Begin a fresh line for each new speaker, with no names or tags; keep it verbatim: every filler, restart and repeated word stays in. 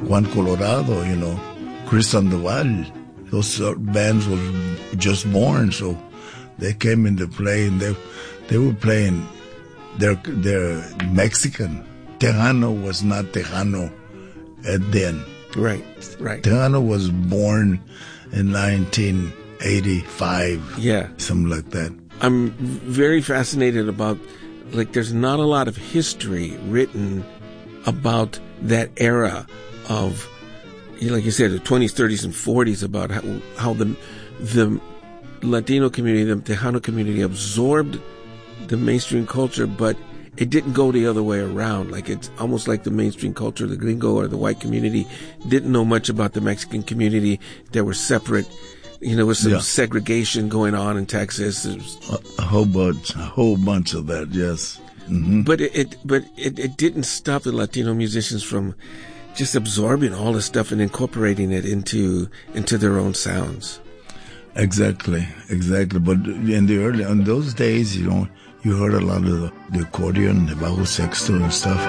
Juan Colorado, you know, Chris Sandoval. Those uh, bands were just born, so they came into play, and they they were playing. They're they're Mexican. Tejano was not Tejano at then.
Right, right.
Tejano was born in nineteen eighty-five.
Yeah,
something like that.
I'm very fascinated about, like, there's not a lot of history written about that era of, like you said, the twenties, thirties, and forties, about how, how the the Latino community, the Tejano community, absorbed the mainstream culture, but it didn't go the other way around. Like, it's almost like the mainstream culture, the gringo or the white community, didn't know much about the Mexican community. They were separate. You know, there was some yeah. segregation going on in Texas.
A, a whole bunch, a whole bunch of that, yes. Mm-hmm.
But it, it but it, it didn't stop the Latino musicians from just absorbing all this stuff and incorporating it into into their own sounds.
Exactly, exactly. But in the early, in those days, you know, you heard a lot of the, the accordion, the bajo sexto and stuff.